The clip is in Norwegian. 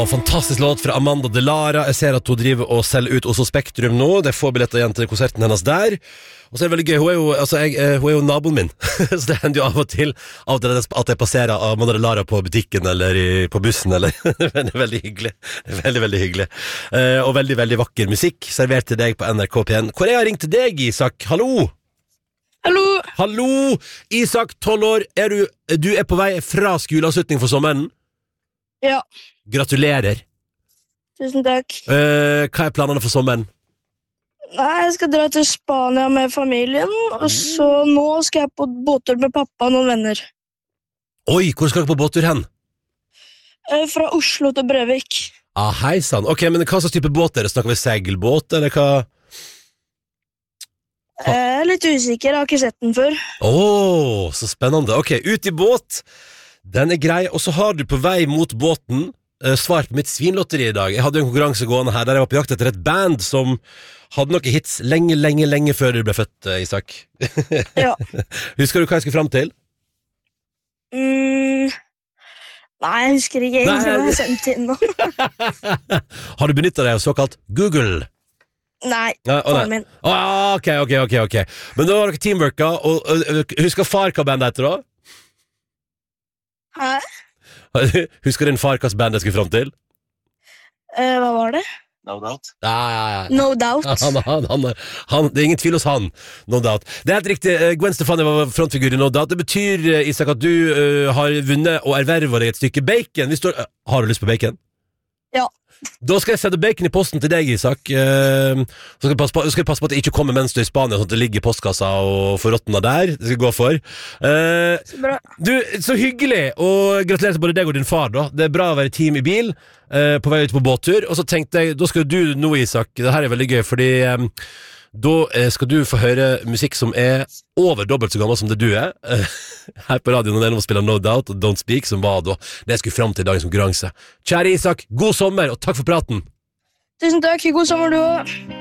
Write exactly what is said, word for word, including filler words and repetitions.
Fantastisk låt fra Amanda Delara. Jeg ser at hun driver og selger ut Oslo Spektrum nå. Det får billetter igjen til konserten hennes der. Og så er det veldig gøy, hun er jo, altså jeg, hun er jo naboen min. Så det hender jo av og til av og til at jeg passerer Amanda Delara på butikken eller i, på bussen. Eller. Det er veldig hyggelig. Det er veldig, veldig hyggelig. Uh, og veldig, veldig vakker musikk servert til deg på N R K P N. Hvor er jeg ringt til deg, Isak? Hallo? Hallo? Hallo? Isak, tolv år. Er du, du er på vei fra skoleavslutning for sommeren? Ja. Gratulerer. Tusen takk. Uh, hva er planene for sommeren? Nei, jeg skal dra til Spania med familien, og så nå skal jeg på båttur med pappa og noen venner. Oi, hvor skal du på båttur hen? Eh, Fra Oslo til Brevik. Ah, hei sann. Ok, men hva slags type båt er det? Snakker vi segelbåt, eller hva? Jeg er litt usikker, jeg har ikke sett den før. Åh, så spennende. Ok, ut i båt. Den er grei, og så har du på vei mot båten uh, svar på mitt svinlotteri i dag. Jeg hadde en konkurranse gående her der jeg var på jakt etter et band som hadde noen hits lenge, lenge, lenge før du ble født, uh, Isak. Ja. Husker du hva jeg skulle frem til? Mm, nei, jeg husker ikke egentlig hva jeg sendte inn nå. Har du benyttet deg av såkalt Google? Nei, Ja, å, faren nei. min. Ah, ok, ok, ok, ok. Men da har dere teamworka, og uh, husker far hva bandet heter da? Hæ? Husker din far hva band jeg skulle frem til? Eh, hva var det? No doubt. Ja, ja, ja. No Doubt. Ja, Han, han, han, han, det er ingen tvil hos han. No doubt. Det er helt riktig. eh, Gwen Stefani var frontfigur i No doubt. Det betyr, eh, Isak, at du eh, har vunnet og ervervet deg et stykke bacon. Hvis du, eh, har du lyst på bacon? Ja. Da skal jeg sende bacon i posten til deg, Isak. Eh, Så skal jeg passe på, skal jeg passe på at det ikke kommer mens du er i Spania, sånn at det ligger i postkassa og forråtner der. Det skal jeg gå for. Eh, Så bra. Du, så hyggelig. Og gratulerer til både deg og din far, da. Det er bra å være team i bil eh, på vei ut på båttur. Og så tenkte jeg, da skal du nå, Isak. Det her er veldig gøy, fordi eh, da eh, skal du få høre musikk som er over dobbelt så gammel som det du er. Eh, her på radioen, og det er noe å spille No Doubt og Don't Speak, som var da det jeg skulle frem til dagens konkurranse. Kjære Isak, god sommer, og takk for praten. Tusen takk, god sommer du også.